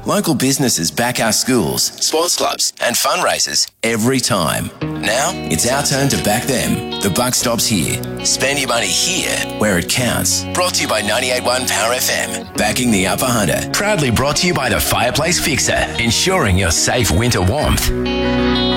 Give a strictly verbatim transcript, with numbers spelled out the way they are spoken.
Local businesses back our schools, sports clubs and fundraisers every time. Now it's our turn to back them. The buck stops here. Spend your money here where it counts. Brought to you by ninety-eight point one Power F M. Backing the Upper Hunter. Proudly brought to you by the Fireplace Fixer. Ensuring your safe winter warmth.